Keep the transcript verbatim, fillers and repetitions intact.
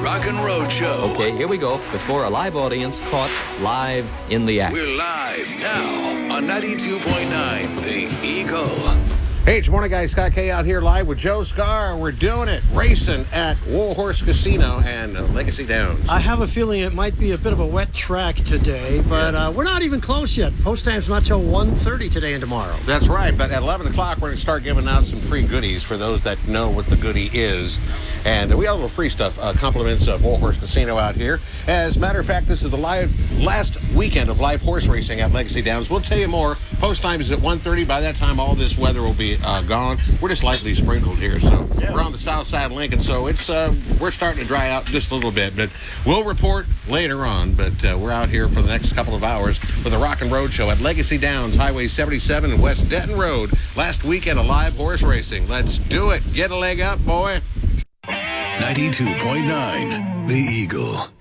Rock and Road Show. Okay, here we go. Before a live audience caught live in the act. We're live now on ninety-two point nine The Eagle. Hey, good morning, guys. Scott K out here live with Joe Scar. We're doing it, racing at Warhorse Casino and uh, Legacy Downs. I have a feeling it might be a bit of a wet track today, but uh, we're not even close yet. Post time's not till one thirty today and tomorrow. That's right, but at eleven o'clock, we're going to start giving out some free goodies for those that know what the goodie is. And we got a little free stuff, uh, compliments of Warhorse Casino out here. As a matter of fact, this is the live last weekend of live horse racing at Legacy Downs. We'll tell you more. Post time is at one thirty. By that time, all this weather will be uh, gone. We're just lightly sprinkled here, so yeah. We're on the south side of Lincoln, so it's uh, we're starting to dry out just a little bit. But we'll report later on. But uh, we're out here for the next couple of hours for the Rock and Road Show at Legacy Downs, Highway seventy-seven and West Denton Road. Last weekend of live horse racing. Let's do it. Get a leg up, boy. ninety-two point nine The Eagle.